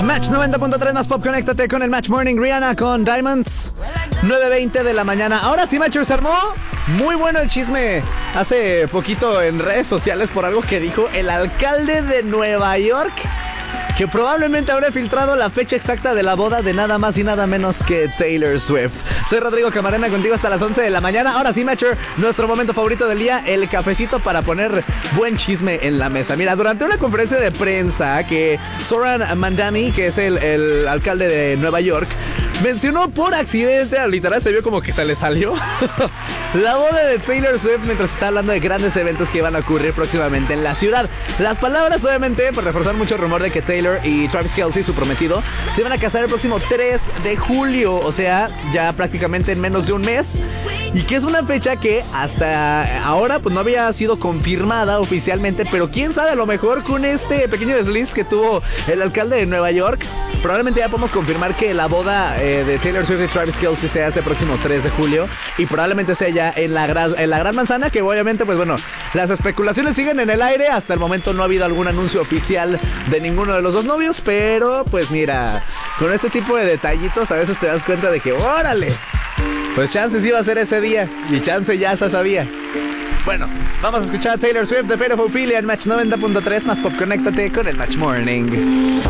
Match 90.3 más pop, conéctate con el Match Morning. Rihanna con Diamonds, 9:20 de la mañana. Ahora sí, Matchers, se armó muy bueno el chisme hace poquito en redes sociales por algo que dijo el alcalde de Nueva York, que probablemente habrá filtrado la fecha exacta de la boda de nada más y nada menos que Taylor Swift. Soy Rodrigo Camarena, contigo hasta las 11 de la mañana. Ahora sí, Matcher, nuestro momento favorito del día, el cafecito para poner buen chisme en la mesa. Mira, durante una conferencia de prensa que Zohran Mamdani, que es el alcalde de Nueva York, mencionó por accidente, literal se vio como que se le salió, la boda de Taylor Swift mientras está hablando de grandes eventos que van a ocurrir próximamente en la ciudad. Las palabras, obviamente, por reforzar mucho el rumor de que Taylor y Travis Kelce, su prometido, se van a casar el próximo 3 de julio, o sea, ya prácticamente en menos de un mes, y que es una fecha que hasta ahora pues no había sido confirmada oficialmente, pero quién sabe, a lo mejor con este pequeño desliz que tuvo el alcalde de Nueva York, probablemente ya podemos confirmar que la boda de Taylor Swift y Travis Kelce se hace el próximo 3 de julio y probablemente sea ya en la Gran Manzana, que obviamente, pues bueno, las especulaciones siguen en el aire. Hasta el momento no ha habido algún anuncio oficial de ninguno de los dos novios, pero pues mira, con este tipo de detallitos a veces te das cuenta de que, órale, pues chance sí iba a ser ese día y chance ya se sabía. Bueno, vamos a escuchar a Taylor Swift de Fate of Ophelia en Match 90.3 más pop, conéctate con el Match Morning.